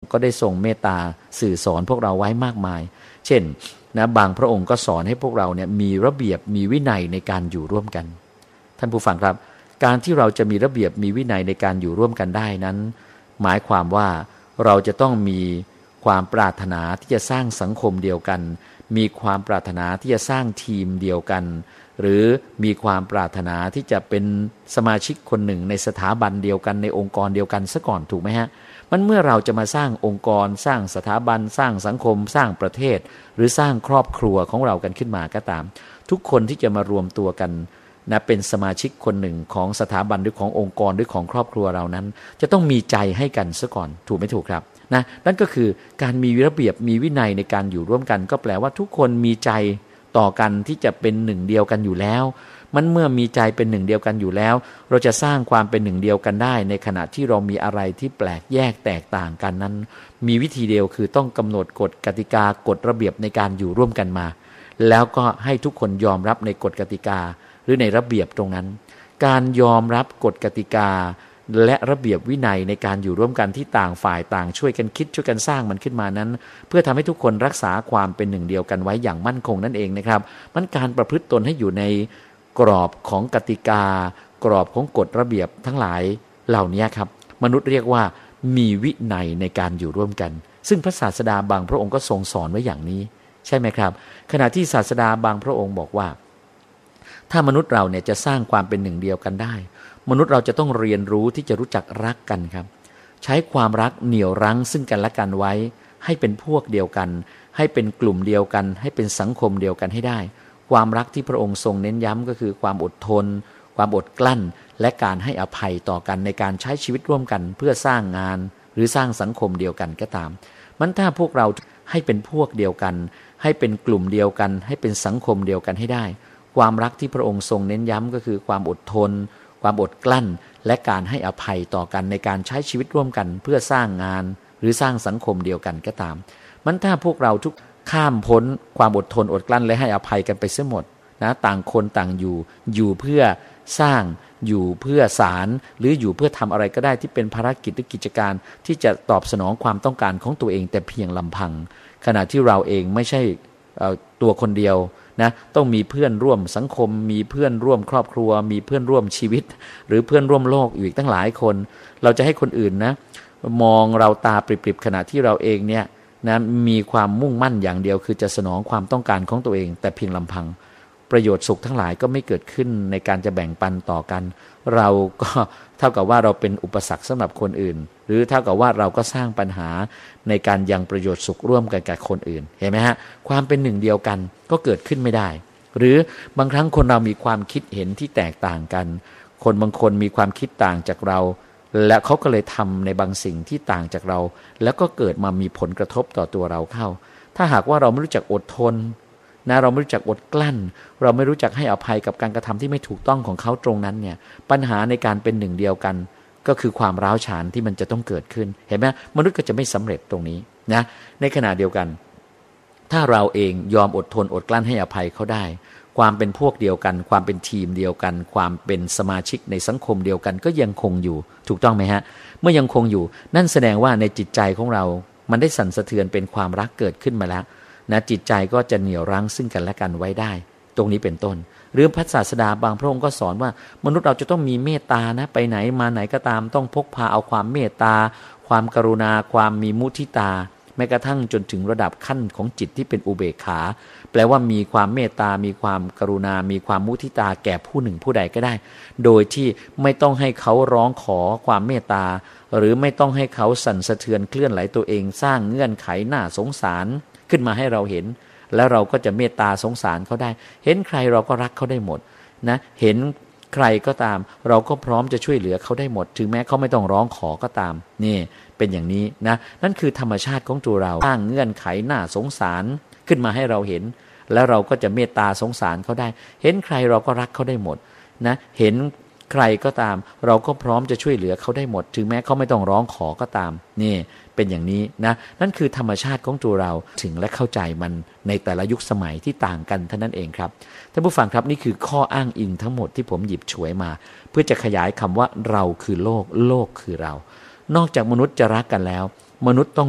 ก็ได้ทรงเมตตาสื่อสอนพวกเราไว้มากมายเช่นนะบางพระองค์ก็สอนให้พวกเราเนี่ยมีระเบียบมีวินัยในการอยู่ร่วมกันท่านผู้ฟังครับการที่เราจะมีระเบียบมีวินัยในการอยู่ร่วมกันได้นั้นหมายความว่าเราจะต้องมีความปรารถนาที่จะสร้างสังคมเดียวกันมีความปรารถนาที่จะสร้างทีมเดียวกันหรือมีความปรารถนาที่จะเป็นสมาชิกคนหนึ่งในสถาบันเดียวกันในองค์กรเดียวกันซะก่อนถูกไหมฮะมันเมื่อเราจะมาสร้างองค์กรสร้างสถาบันสร้างสังคมสร้างประเทศหรือสร้างครอบครัวของเรากันขึ้นมาก็ตามทุกคนที่จะมารวมตัวกันนะเป็นสมาชิกคนหนึ่งของสถาบันหรือขององค์กรหรือของครอบครัวเรานั้นจะต้องมีใจให้กันซะก่อนถูกไม่ถูกครับนะนั่นก็คือการมีระเบียบมีวินัยในการอยู่ร่วมกันก็แปลว่าทุกคนมีใจต่อกันที่จะเป็นหนึ่งเดียวกันอยู่แล้วมันเมื่อมีใจเป็นหนึ่งเดียวกันอยู่แล้วเราจะสร้างความเป็นหนึ่งเดียวกันได้ในขณะที่เรามีอะไรที่แปลกแยกแตกต่างกันนั้นมีวิธีเดียวคือต้องกำหนดกฎกติกากฎระเบียบในการอยู่ร่วมกันมาแล้วก็ให้ทุกคนยอมรับในกฎกติกาหรือในระเบียบตรงนั้นการยอมรับกฎกติกาและระเบียบวินัยในการอยู่ร่วมกันที่ต่างฝ่ายต่างช่วยกันคิดช่วยกันสร้างมันขึ้นมานั้นเพื่อทำให้ทุกคนรักษาความเป็นหนึ่งเดียวกันไว้อย่างมั่นคงนั่นเองนะครับมันการประพฤติตนให้อยู่ในกรอบของกติกากรอบของกฎระเบียบทั้งหลายเหล่านี้ครับมนุษย์เรียกว่ามีวินัยในการอยู่ร่วมกันซึ่งพระศาสดาบางพระองค์ก็ทรงสอนไว้อย่างนี้ใช่ไหมครับขณะที่ศาสดาบางพระองค์บอกว่าถ้ามนุษย์เราเนี่ยจะสร้างความเป็นหนึ่งเดียวกันได้มนุษย์เราจะต้องเรียนรู้ที่จะรู้จักรักกันครับใช้ความรักเหนี่ยวรั้งซึ่งกันและกันไว้ให้เป็นพวกเดียวกันให้เป็นกลุ่มเดียวกันให้เป็นสังคมเดียวกันให้ได้ความรักที่พระองค์ทรงเน้นย้ำก็คือความอดทนความอดกลั้นและการให้อภัยต่อกันในการใช้ชีวิตร่วมกันเพื่อสร้างงานหรือสร้างสังคมเดียวกันก็ตามมันถ้าพวกเราให้เป็นพวกเดียวกันให้เป็นกลุ่มเดียวกันให้เป็นสังคมเดียวกันให้ได้ความรักที่พระองค์ทรงเน้นย้ำก็คือความอดทนความอดกลั้นและการให้อภัยต่อกันในการใช้ชีวิตร่วมกันเพื่อสร้างงานหรือสร้างสังคมเดียวกันก็ตามมันถ้าพวกเราทุกข้ามพ้นความอดทนอดกลั้นและให้อภัยกันไปเสียหมดนะต่างคนต่างอยู่เพื่อสร้างอยู่เพื่อสารหรืออยู่เพื่อทำอะไรก็ได้ที่เป็นภารกิจหรือกิจการที่จะตอบสนองความต้องการของตัวเองแต่เพียงลำพังขณะที่เราเองไม่ใช่ตัวคนเดียวนะต้องมีเพื่อนร่วมสังคมมีเพื่อนร่วมครอบครัวมีเพื่อนร่วมชีวิตหรือเพื่อนร่วมโลกอีกตั้งหลายคนเราจะให้คนอื่นนะมองเราตาปริบๆขณะที่เราเองเนี่ยนะมีความมุ่งมั่นอย่างเดียวคือจะสนองความต้องการของตัวเองแต่เพียงลำพังประโยชน์สุขทั้งหลายก็ไม่เกิดขึ้นในการจะแบ่งปันต่อกันเราก็เท่ากับว่าเราเป็นอุปสรรคสำหรับคนอื่นหรือเท่ากับว่าเราก็สร้างปัญหาในการยังประโยชน์สุขร่วมกันกับคนอื่นเห็นไหมฮะความเป็นหนึ่งเดียวกันก็เกิดขึ้นไม่ได้หรือบางครั้งคนเรามีความคิดเห็นที่แตกต่างกันคนบางคนมีความคิดต่างจากเราและเขาก็เลยทำในบางสิ่งที่ต่างจากเราแล้วก็เกิดมามีผลกระทบต่อตัวเราเข้าถ้าหากว่าเราไม่รู้จักอดทนนะเราไม่รู้จักอดกลั้นเราไม่รู้จักให้อภัยกับการกระทำที่ไม่ถูกต้องของเขาตรงนั้นเนี่ยปัญหาในการเป็นหนึ่งเดียวกันก็คือความร้าวฉานที่มันจะต้องเกิดขึ้นเห็นไหมมนุษย์ก็จะไม่สำเร็จตรงนี้นะในขณะเดียวกันถ้าเราเองยอมอดทนอดกลั้นให้อภัยเขาได้ความเป็นพวกเดียวกันความเป็นทีมเดียวกันความเป็นสมาชิกในสังคมเดียวกันก็ยังคงอยู่ถูกต้องไหมฮะเมื่อยังคงอยู่นั่นแสดงว่าในจิตใจของเรามันได้สั่นสะเทือนเป็นความรักเกิดขึ้นมาแล้วนะจิตใจก็จะเหนี่ยวรั้งซึ่งกันและกันไว้ได้ตรงนี้เป็นต้นหรือพระศาสดาบางพระองค์ก็สอนว่ามนุษย์เราจะต้องมีเมตตานะไปไหนมาไหนก็ตามต้องพกพาเอาความเมตตาความกรุณาความมีมุทิตาแม้กระทั่งจนถึงระดับขั้นของจิตที่เป็นอุเบกขาแปลว่ามีความเมตตามีความกรุณามีความมุทิตาแก่ผู้หนึ่งผู้ใดก็ได้โดยที่ไม่ต้องให้เขาร้องขอความเมตตาหรือไม่ต้องให้เขาสั่นสะเทือนเคลื่อนไหวตัวเองสร้างเงื่อนไขน่าสงสารขึ้นมาให้เราเห็นแล้วเราก็จะเมตตาสงสารเขาได้เห็นใครเราก็รักเขาได้หมดนะเห็นใครก็ตามเราก็พร้อมจะช่วยเหลือเขาได้หมดถึงแม้เขาไม่ต้องร้องขอก็ตามนี่เป็นอย่างนี้นะนั่นคือธรรมชาติของตัวเราสร้างเงื่อนไขน่าสงสารขึ้นมาให้เราเห็นแล้วเราก็จะเมตตาสงสารเขาได้เห็นใครเราก็รักเขาได้หมดนะเห็นใครก็ตามเราก็พร้อมจะช่วยเหลือเขาได้หมดถึงแม้เขาไม่ต้องร้องขอก็ตามนี่เป็นอย่างนี้นะนั่นคือธรรมชาติของตัวเราถึงและเข้าใจมันในแต่ละยุคสมัยที่ต่างกันเท่านั้นเองครับท่านผู้ฟังครับนี่คือข้ออ้างอิงทั้งหมดที่ผมหยิบฉวยมาเพื่อจะขยายคำว่าเราคือโลกโลกคือเรานอกจากมนุษย์จะรักกันแล้วมนุษย์ต้อง